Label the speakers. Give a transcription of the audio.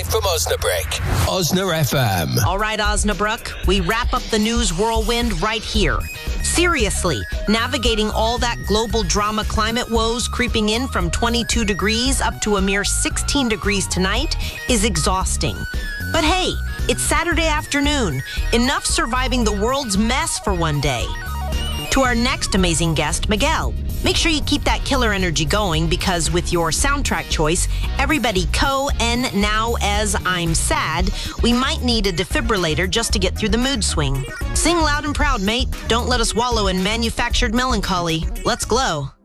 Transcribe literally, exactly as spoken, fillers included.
Speaker 1: live from Osnabrück. Osna F M.
Speaker 2: All right, Osnabrück, we wrap up the news whirlwind right here. Seriously, navigating all that global drama climate woes creeping in from twenty-two degrees up to a mere sixteen degrees tonight is exhausting. But hey, it's Saturday afternoon. Enough surviving the world's mess for one day. To our next amazing guest, Miguel. Make sure you keep that killer energy going because with your soundtrack choice, Everybody Co. and Now As I'm Sad, we might need a defibrillator just to get through the mood swing. Sing loud and proud, mate. Don't let us wallow in manufactured melancholy. Let's glow.